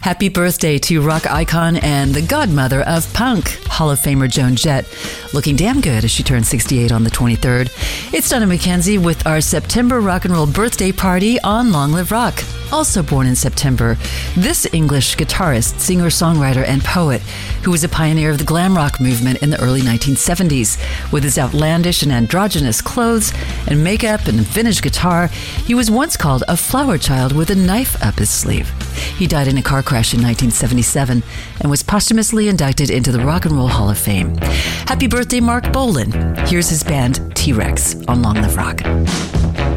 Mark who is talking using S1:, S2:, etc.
S1: Happy birthday to rock icon and the godmother of punk, Hall of Famer Joan Jett, looking damn good as she turned 68 on the 23rd. It's Donna McKenzie with our September rock and roll birthday party on Long Live Rock. Also born in September, this English guitarist, singer-songwriter, and poet who was a pioneer of the glam rock movement in the early 1970s. With his outlandish and androgynous clothes and makeup and vintage guitar, he was once called a flower child with a knife up his sleeve. He died in a car crash in 1977 and was posthumously inducted into the Rock and Roll Hall of Fame. Happy birthday, Mark Bolan. Here's his band T-Rex on Long Live Rock.